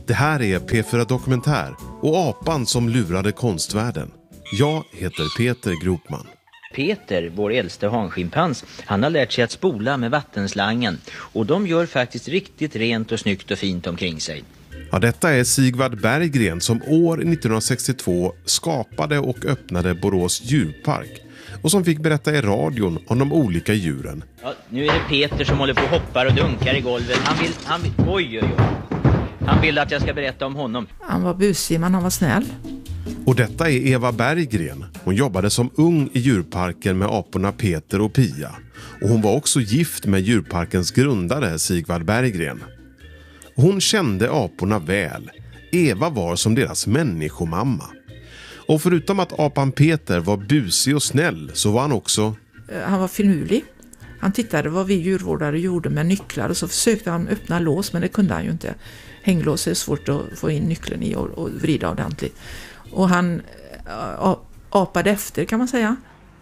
Det här är P4 Dokumentär och apan som lurade konstvärlden. Jag heter Peter Gropman. Peter, vår äldste hanschimpans, han har lärt sig att spola med vattenslangen. Och de gör faktiskt riktigt rent och snyggt och fint omkring sig. Ja, detta är Sigvard Berggren som år 1962 skapade och öppnade Borås djurpark. Och som fick berätta i radion om de olika djuren. Ja, nu är det Peter som håller på och hoppar och dunkar i golvet. Han vill, oj. Han vill att jag ska berätta om honom. Han var busig men han var snäll. Och detta är Eva Berggren. Hon jobbade som ung i djurparken med aporna Peter och Pia. Och hon var också gift med djurparkens grundare Sigvard Berggren. Hon kände aporna väl. Eva var som deras människomamma. Och förutom att apan Peter var busig och snäll så var han också... Han var finurlig. Han tittade vad vi djurvårdare gjorde med nycklar och så försökte han öppna lås men det kunde han ju inte. Hänglås är svårt att få in nyckeln i och vrida ordentligt. Och han apade efter kan man säga.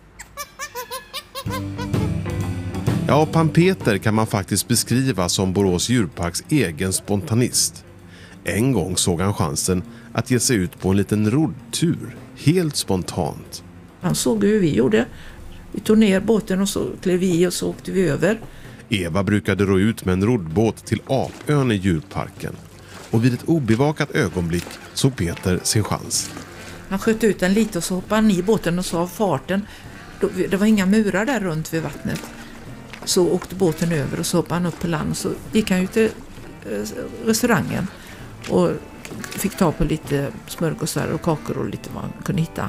Ja, apan Peter kan man faktiskt beskriva som Borås djurparks egen spontanist. En gång såg han chansen att ge sig ut på en liten roddtur, helt spontant. Han såg hur vi gjorde. Vi tog ner båten och så klev vi i och så åkte vi över. Eva brukade ro ut med en roddbåt till Apön i djurparken. Och vid ett obevakat ögonblick såg Peter sin chans. Han sköt ut den lite och så hoppade han i båten och så av farten. Det var inga murar där runt vid vattnet. Så åkte båten över och så hoppade han upp på land och så gick han ut till restaurangen och fick ta på lite smörgåsar och kakor och lite vad han kunde hitta.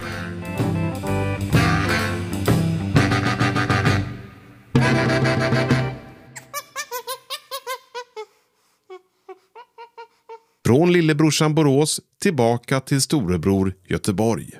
Från lillebrorsan Borås tillbaka till storebror Göteborg.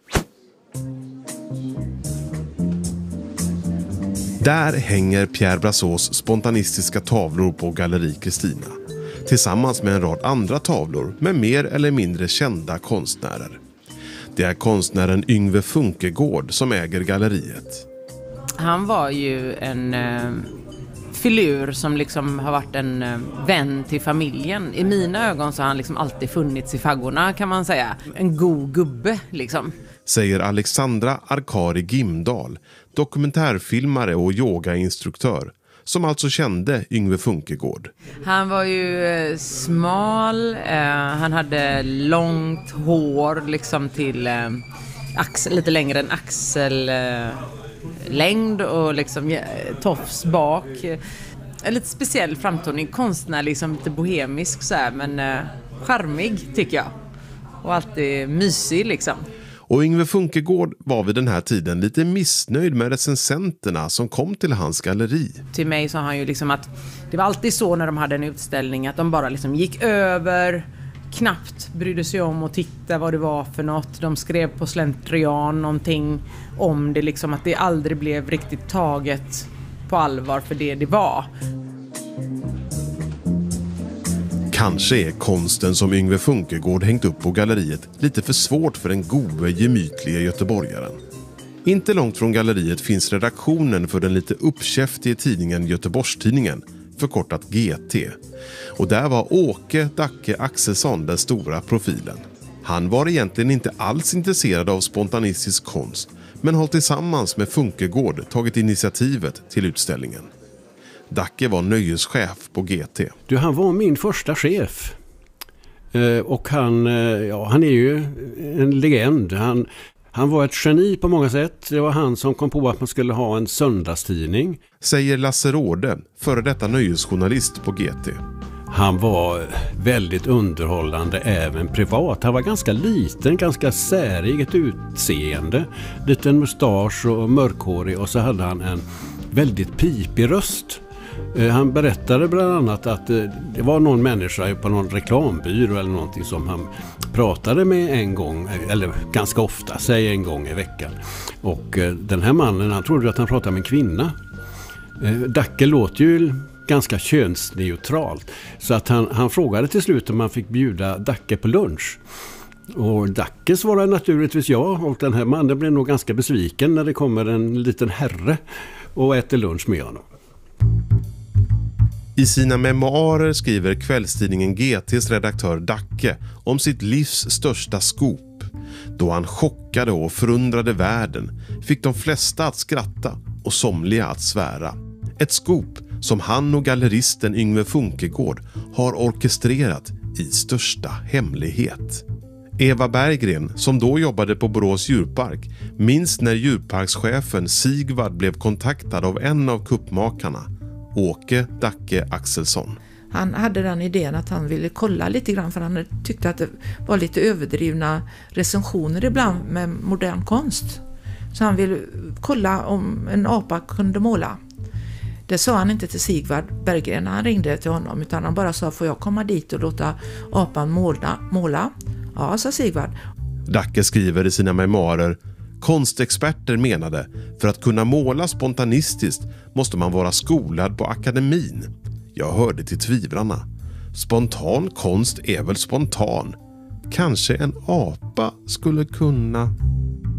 Där hänger Pierre Brasseurs spontanistiska tavlor på Galleri Kristina. Tillsammans med en rad andra tavlor med mer eller mindre kända konstnärer. Det är konstnären Yngve Funkegård som äger galleriet. Han var ju en filur som liksom har varit en vän till familjen. I mina ögon så har han liksom alltid funnits i faggorna kan man säga. En god gubbe liksom. Säger Alexandra Arkari Gimdal, dokumentärfilmare och yogainstruktör, som alltså kände Yngve Funkegård. Han var ju smal, han hade långt hår liksom till lite längre än axellängd och liksom tofs bak. Lite speciell framtoning, konstnär liksom lite bohemisk så här, men charmig tycker jag. Och alltid mysig liksom. Och Yngve Funkegård var vid den här tiden lite missnöjd med recensenterna som kom till hans galleri. Till mig sa han ju liksom att det var alltid så när de hade en utställning att de bara liksom gick över, knappt brydde sig om att titta vad det var för något. De skrev på slentrian någonting om det liksom, att det aldrig blev riktigt taget på allvar för det var. Kanske är konsten som Yngve Funkegård hängt upp på galleriet lite för svårt för den gode, gemytliga göteborgaren. Inte långt från galleriet finns redaktionen för den lite uppkäftiga tidningen Göteborgstidningen, förkortat GT. Och där var Åke Dacke Axelsson den stora profilen. Han var egentligen inte alls intresserad av spontanistisk konst, men har tillsammans med Funkegård tagit initiativet till utställningen. Dacke var nöjeschef på GT. Han var min första chef. Och han är ju en legend. Han var ett geni på många sätt. Det var han som kom på att man skulle ha en söndagstidning. Säger Lasse Råde, före detta nöjesjournalist på GT. Han var väldigt underhållande även privat. Han var ganska liten, ganska säriget utseende. Liten mustasch och mörkhårig, och så hade han en väldigt pipig röst. Han berättade bland annat att det var någon människa på någon reklambyrå eller någonting som han pratade med en gång, eller ganska ofta, säg en gång i veckan. Och den här mannen, han trodde att han pratade med en kvinna. Dacke låter ju ganska könsneutralt, så att han frågade till slut om man fick bjuda Dacke på lunch. Och Dacke svarade naturligtvis ja, och den här mannen blev nog ganska besviken när det kommer en liten herre och äter lunch med honom. I sina memoarer skriver kvällstidningen GT:s redaktör Dacke om sitt livs största scoop. Då han chockade och förundrade världen, fick de flesta att skratta och somliga att svära. Ett scoop som han och galleristen Yngve Funkegård har orkestrerat i största hemlighet. Eva Berggren, som då jobbade på Borås djurpark, minns när djurparkschefen Sigvard blev kontaktad av en av kuppmakarna, Åke Dacke Axelsson. Han hade den idén att han ville kolla lite grann, för han tyckte att det var lite överdrivna recensioner ibland med modern konst. Så han ville kolla om en apa kunde måla. Det sa han inte till Sigvard Berggren när han ringde till honom, utan han bara sa: får jag komma dit och låta apan måla? Ja, sa Sigvard. Dacke skriver i sina memoarer: konstexperter menade, för att kunna måla spontanistiskt måste man vara skolad på akademin. Jag hörde till tvivlarna. Spontan konst är väl spontan. Kanske en apa skulle kunna...